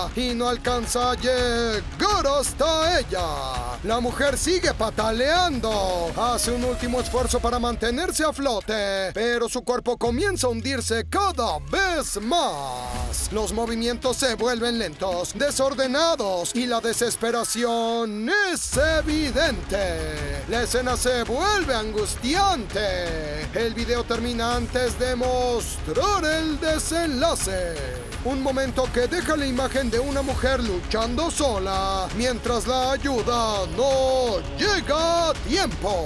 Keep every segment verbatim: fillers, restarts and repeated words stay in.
y no alcanza a llegar hasta ella. La mujer sigue pataleando. Hace un último esfuerzo para mantenerse a flote, pero su cuerpo comienza a hundirse cada vez más. Los movimientos se vuelven lentos, desordenados y la desesperación es evidente. La escena se vuelve angustiante. El video termina antes de mostrar el desenlace. Un momento que deja la imagen de una mujer luchando sola mientras la ayuda no llega a tiempo.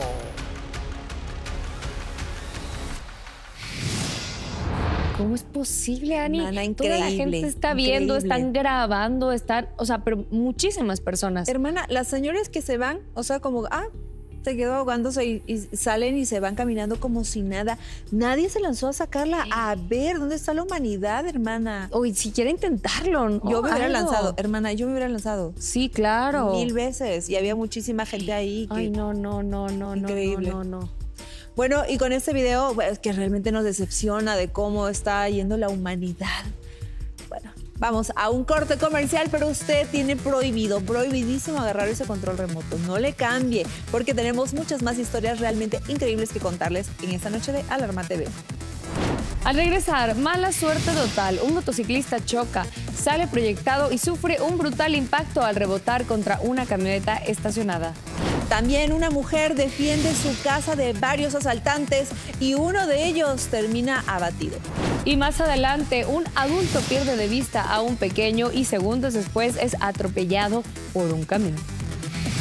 ¿Cómo es posible, Ani? Hermana, Toda la increíble, gente está viendo, increíble. están grabando, están, o sea, pero muchísimas personas. Hermana, las señoras que se van, o sea, como, ah, se quedó ahogándose y, y salen y se van caminando como si nada. Nadie se lanzó a sacarla. A ver, ¿dónde está la humanidad, hermana? O siquiera intentarlo, ¿no? Yo me hubiera Algo. lanzado, hermana, yo me hubiera lanzado. Sí, claro. Mil veces. Y había muchísima gente ahí. Que... Ay, no, no, no, no, Increíble. no, no, no. Bueno, y con este video, pues, que realmente nos decepciona de cómo está yendo la humanidad. Bueno, vamos a un corte comercial, pero usted tiene prohibido, prohibidísimo agarrar ese control remoto. No le cambie, porque tenemos muchas más historias realmente increíbles que contarles en esta noche de Alarma T V. Al regresar, mala suerte total. Un motociclista choca, sale proyectado y sufre un brutal impacto al rebotar contra una camioneta estacionada. También una mujer defiende su casa de varios asaltantes y uno de ellos termina abatido. Y más adelante, un adulto pierde de vista a un pequeño y segundos después es atropellado por un camión.